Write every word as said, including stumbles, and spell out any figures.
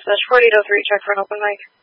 slash forty eight oh three, check for an open mic.